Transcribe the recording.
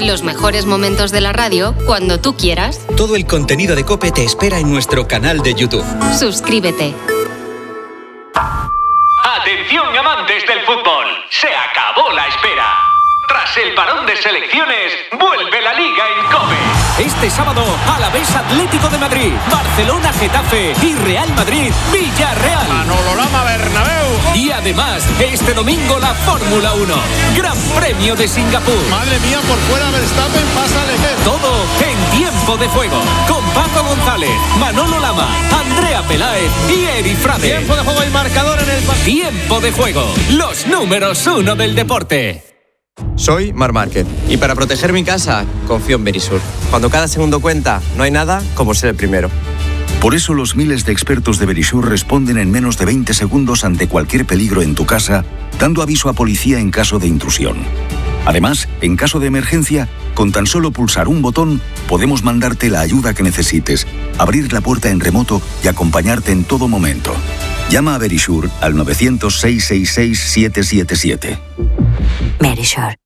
Los mejores momentos de la radio cuando tú quieras. Todo el contenido de COPE te espera en nuestro canal de YouTube. Suscríbete. Atención, amantes del fútbol, se acabó la espera. Tras el parón de selecciones, vuelve la Liga en COPE. Este sábado, Alavés Atlético de Madrid, Barcelona Getafe y Real Madrid Villarreal. Manolo Lama Bernabéu. Y además, este domingo la Fórmula 1, Gran Premio de Singapur. Madre mía, por fuera Verstappen, pasa Leclerc. Todo en Tiempo de Juego, con Paco González, Manolo Lama, Andrea Peláez y Eri Frade. Tiempo de juego y marcador en el Tiempo de Juego, los números 1 del deporte. Soy Marc Márquez y para proteger mi casa confío en Verisur. Cuando cada segundo cuenta, no hay nada como ser el primero. Por eso los miles de expertos de Verisur responden en menos de 20 segundos ante cualquier peligro en tu casa, dando aviso a policía en caso de intrusión. Además, en caso de emergencia, con tan solo pulsar un botón, podemos mandarte la ayuda que necesites, abrir la puerta en remoto y acompañarte en todo momento. Llama a Verisur al 900-666-777. Verisur.